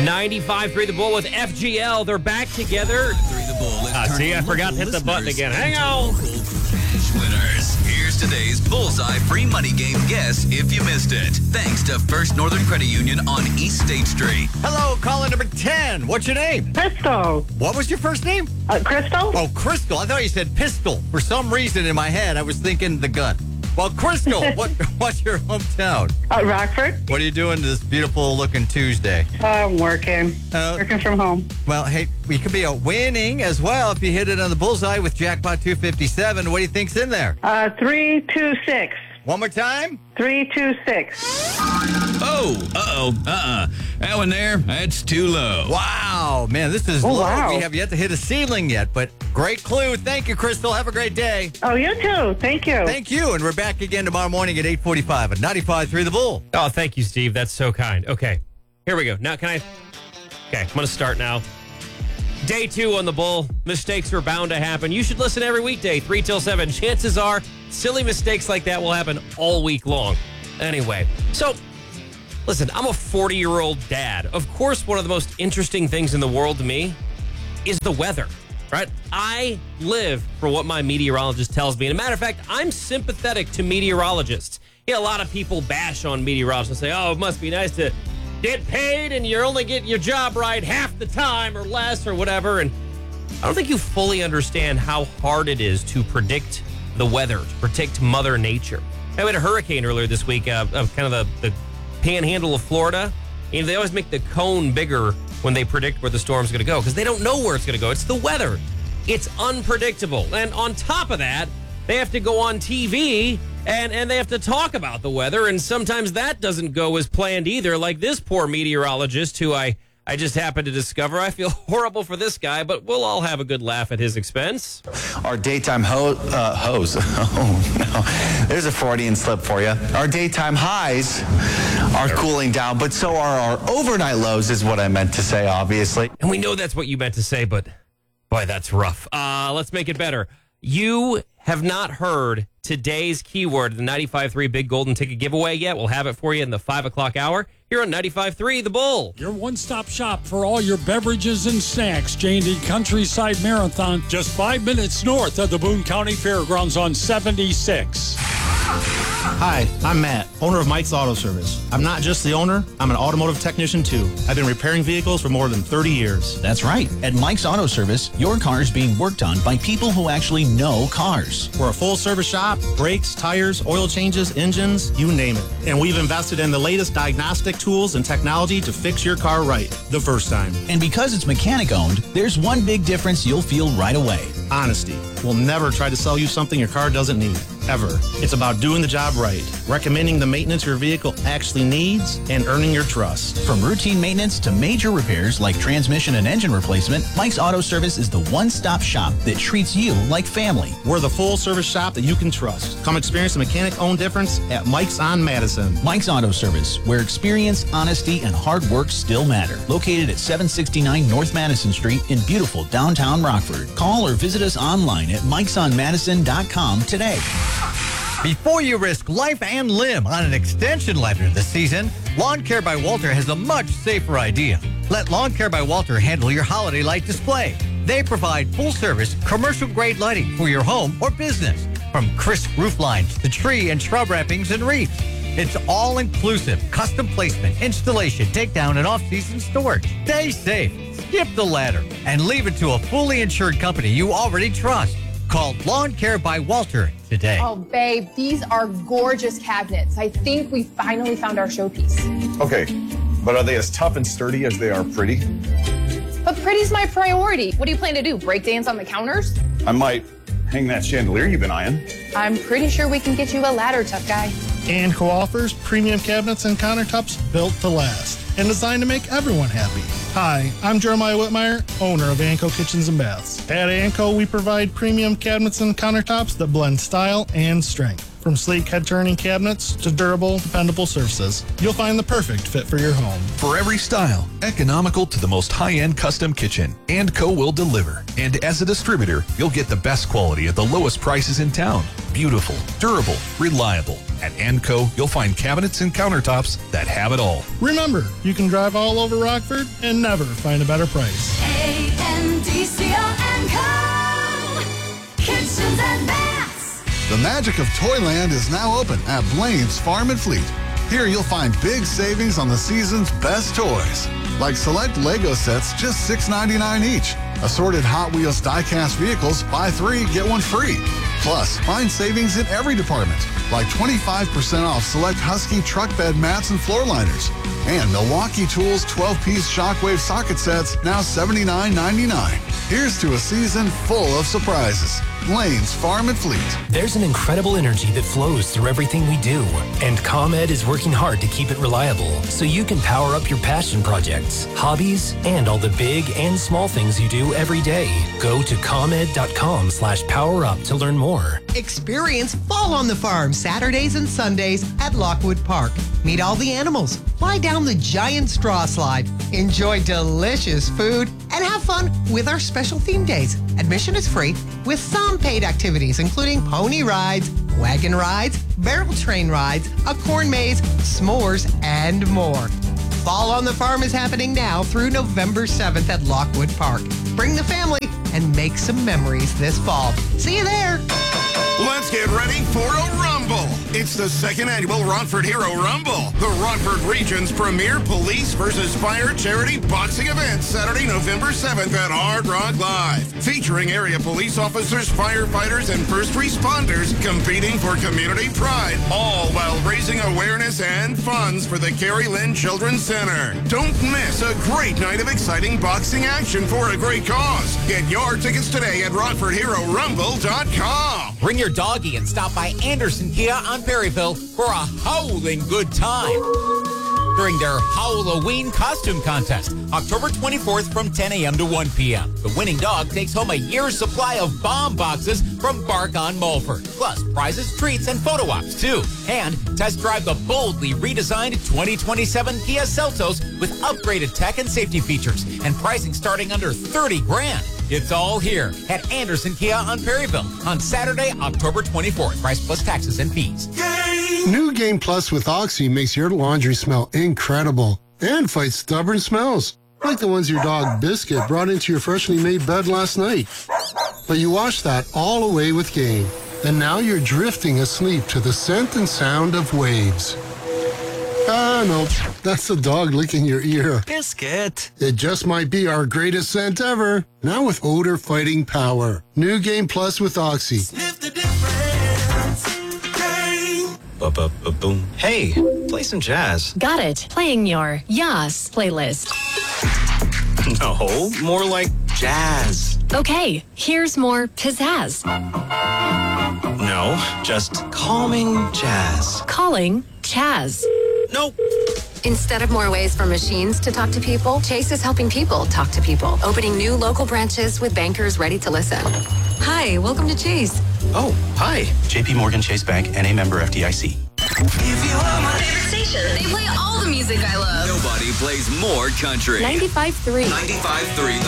95.3 The Bull with FGL. They're back together. The Bull See, I forgot to hit the button again. Hang on. Winners. Here's today's Bullseye free money game guess if you missed it. Thanks to First Northern Credit Union on East State Street. Hello, caller number 10. What's your name? Crystal. What was your first name? Crystal? Oh, Crystal. I thought you said pistol. For some reason in my head, I was thinking the gun. Well, Crystal, what's your hometown? Rockford. What are you doing this beautiful-looking Tuesday? I'm working. Working from home. Well, hey, we could be winning as well if you hit it on the bullseye with Jackpot 257. What do you think's in there? 326. One more time? 326. That one there, that's too low. Wow, man, this is low. Wow. We have yet to hit a ceiling yet, but great clue. Thank you, Crystal. Have a great day. Oh, you too. Thank you. Thank you, and we're back again tomorrow morning at 8:45 at 95.3 The Bull. Oh, thank you, Steve. That's so kind. Okay, here we go. Now, Okay, I'm going to start now. Day 2 on the Bull. Mistakes are bound to happen. You should listen every weekday, 3 till 7. Chances are silly mistakes like that will happen all week long. Anyway, so listen, I'm a 40-year-old dad. Of course, one of the most interesting things in the world to me is the weather, right? I live for what my meteorologist tells me. And a matter of fact, I'm sympathetic to meteorologists. A lot of people bash on meteorologists and say, oh, it must be nice to get paid and you only get your job right half the time or less or whatever. And I don't think you fully understand how hard it is to predict the weather, to predict Mother Nature. We had a hurricane earlier this week of kind of the panhandle of Florida. And they always make the cone bigger when they predict where the storm's going to go because they don't know where it's going to go. It's the weather. It's unpredictable. And on top of that, they have to go on TV and they have to talk about the weather. And sometimes that doesn't go as planned either, like this poor meteorologist who I just happened to discover. I feel horrible for this guy, but we'll all have a good laugh at his expense. Our daytime hose. Oh, no. There's a Freudian slip for you. Our daytime highs are cooling down, but so are our overnight lows, is what I meant to say, obviously. And we know that's what you meant to say, but boy, that's rough. Let's make it better. You have not heard today's keyword, the 95.3 Big Golden Ticket giveaway yet. We'll have it for you in the 5 o'clock hour here on 95.3 The Bull. Your one-stop shop for all your beverages and snacks. J&D Countryside Marathon, just 5 minutes north of the Boone County Fairgrounds on 76. Hi, I'm Matt, owner of Mike's Auto Service. I'm not just the owner, I'm an automotive technician too. I've been repairing vehicles for more than 30 years. That's right. At Mike's Auto Service, your car is being worked on by people who actually know cars. We're a full-service shop, brakes, tires, oil changes, engines, you name it. And we've invested in the latest diagnostic tools and technology to fix your car right the first time. And because it's mechanic-owned, there's one big difference you'll feel right away. Honesty. We'll never try to sell you something your car doesn't need, ever. It's about doing the job right, recommending the maintenance your vehicle actually needs, and earning your trust. From routine maintenance to major repairs like transmission and engine replacement, Mike's Auto Service is the one-stop shop that treats you like family. We're the full-service shop that you can trust. Come experience the mechanic-owned difference at Mike's on Madison. Mike's Auto Service, where experience, honesty, and hard work still matter. Located at 769 North Madison Street in beautiful downtown Rockford. Call or visit us online at mikesonmadison.com today. Before you risk life and limb on an extension ladder this season, Lawn Care by Walter has a much safer idea. Let Lawn Care by Walter handle your holiday light display. They provide full-service, commercial-grade lighting for your home or business, from crisp roof lines to tree and shrub wrappings and wreaths. It's all-inclusive, custom placement, installation, takedown, and off-season storage. Stay safe, skip the ladder, and leave it to a fully insured company you already trust. Call Lawn Care by Walter today. Oh, babe, these are gorgeous cabinets. I think we finally found our showpiece. Okay, but are they as tough and sturdy as they are pretty? But pretty's my priority. What do you plan to do, break dance on the counters? I might hang that chandelier you've been eyeing. I'm pretty sure we can get you a ladder, tough guy. Anco offers premium cabinets and countertops built to last and designed to make everyone happy. Hi, I'm Jeremiah Whitmire, owner of Anco Kitchens and Baths. At Anco, we provide premium cabinets and countertops that blend style and strength. From sleek head-turning cabinets to durable, dependable surfaces, you'll find the perfect fit for your home. For every style, economical to the most high-end custom kitchen, Andco will deliver. And as a distributor, you'll get the best quality at the lowest prices in town. Beautiful, durable, reliable. At Andco, you'll find cabinets and countertops that have it all. Remember, you can drive all over Rockford and never find a better price. A-N-D-C-O-N-Co. Kitchens and baths. The magic of Toyland is now open at Blaine's Farm and Fleet. Here you'll find big savings on the season's best toys, like select Lego sets just $6.99 each. Assorted Hot Wheels die-cast vehicles, buy 3, get 1 free. Plus, find savings in every department, like 25% off select Husky truck bed mats and floor liners. And Milwaukee Tools 12-piece Shockwave socket sets, now $79.99. Here's to a season full of surprises. Blaine's Farm and Fleet. There's an incredible energy that flows through everything we do, and ComEd is working hard to keep it reliable so you can power up your passion projects, hobbies, and all the big and small things you do every day. Go to ComEd.com/powerup to learn more. Experience Fall on the Farm Saturdays and Sundays at Lockwood Park. Meet all the animals, fly down the giant straw slide, enjoy delicious food, and have fun with our special theme days. Admission is free with some paid activities, including pony rides, wagon rides, barrel train rides, a corn maze, s'mores, and more. Fall on the Farm is happening now through November 7th at Lockwood Park. Bring the family and make some memories this fall. See you there. Let's get ready for a rumble. It's the second annual Rockford Hero Rumble, the Rockford region's premier police versus fire charity boxing event, Saturday, November 7th at Hard Rock Live. Featuring area police officers, firefighters, and first responders competing for community pride, all while raising awareness and funds for the Carrie Lynn Children's Center. Don't miss a great night of exciting boxing action for a great cause. Get your tickets today at RockfordHeroRumble.com. Bring your doggy and stop by Anderson Kia on Perryville for a howling good time during their Halloween costume contest, October 24th from 10 a.m. to 1 p.m. The winning dog takes home a year's supply of bomb boxes from Bark on Mulford, plus prizes, treats, and photo ops, too. And test drive the boldly redesigned 2027 Kia Seltos with upgraded tech and safety features and pricing starting under $30,000. It's all here at Anderson Kia on Perryville on Saturday, October 24th. Price plus taxes and fees. New Game Plus with Oxy makes your laundry smell incredible and fights stubborn smells, like the ones your dog Biscuit brought into your freshly made bed last night. But you washed that all away with Game, and now you're drifting asleep to the scent and sound of waves. No, that's the dog licking your ear. Biscuit. It just might be our greatest scent ever. Now with odor-fighting power. New Game Plus with Oxy. Sniff the difference. Boom. Hey, play some jazz. Got it. Playing your Yas playlist. No, more like jazz. Okay, here's more pizzazz. No, just calming jazz. Calling Chaz. Nope. Instead of more ways for machines to talk to people, Chase is helping people talk to people, opening new local branches with bankers ready to listen. Hi, welcome to Chase. Oh, hi. JP Morgan Chase Bank, NA member FDIC. If you are my favorite station, they play all the music I love. Nobody plays more country. 95.3. 95.3.